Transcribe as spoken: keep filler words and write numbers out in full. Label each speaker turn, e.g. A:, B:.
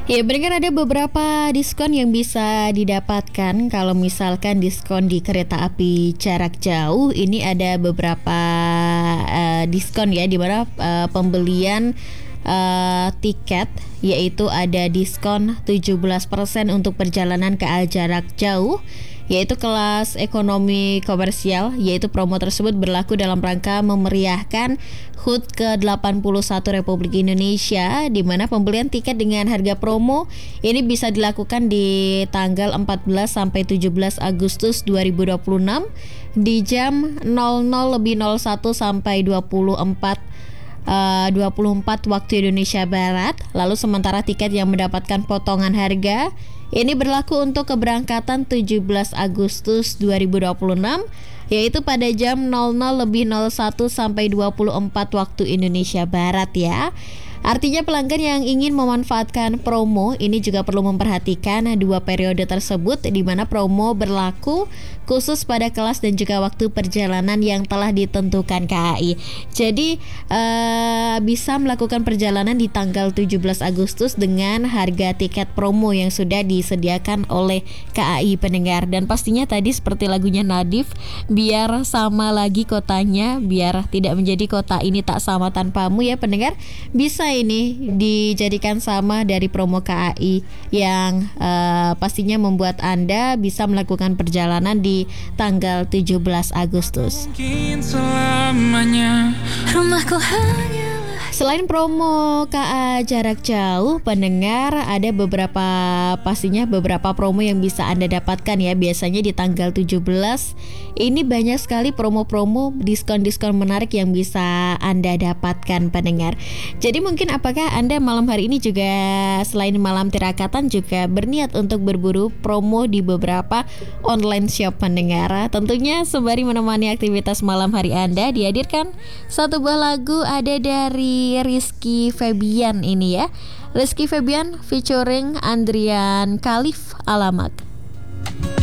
A: Ya, benar ada beberapa diskon yang bisa didapatkan kalau misalkan diskon di kereta api jarak jauh. Ini ada beberapa uh, diskon ya, di mana uh, pembelian uh, tiket yaitu ada diskon tujuh belas persen untuk perjalanan K A jarak jauh, yaitu kelas ekonomi komersial, yaitu promo tersebut berlaku dalam rangka memeriahkan H U T ke delapan puluh satu Republik Indonesia, di mana pembelian tiket dengan harga promo ini bisa dilakukan di tanggal empat belas sampai tujuh belas Agustus dua ribu dua puluh enam di jam nol nol lebih nol satu sampai dua puluh empat Uh, dua puluh empat waktu Indonesia Barat. Lalu sementara tiket yang mendapatkan potongan harga ini berlaku untuk keberangkatan tujuh belas Agustus dua ribu dua puluh enam, yaitu pada jam nol nol lebih nol satu sampai dua puluh empat waktu Indonesia Barat ya. Artinya pelanggan yang ingin memanfaatkan promo ini juga perlu memperhatikan dua periode tersebut, di mana promo berlaku khusus pada kelas dan juga waktu perjalanan yang telah ditentukan K A I. Jadi uh, bisa melakukan perjalanan di tanggal tujuh belas Agustus dengan harga tiket promo yang sudah disediakan oleh K A I pendengar. Dan pastinya tadi seperti lagunya Nadif, biar sama lagi kotanya, biar tidak menjadi kota ini tak sama tanpamu ya pendengar. Bisa ini dijadikan sama dari promo K A I yang uh, pastinya membuat Anda bisa melakukan perjalanan di tanggal tujuh belas Agustus.
B: Mungkin selamanya rumahku hanya.
A: Selain promo K A jarak jauh, pendengar, ada beberapa pastinya beberapa promo yang bisa Anda dapatkan ya. Biasanya di tanggal tujuh belas ini banyak sekali promo-promo diskon-diskon menarik yang bisa Anda dapatkan pendengar. Jadi mungkin apakah Anda malam hari ini juga selain malam tirakatan juga berniat untuk berburu promo di beberapa online shop pendengar? Tentunya sembari menemani aktivitas malam hari Anda, dihadirkan satu buah lagu ada dari Rizky Febian ini ya. Rizky Febian featuring Andrian Khalif Alamat.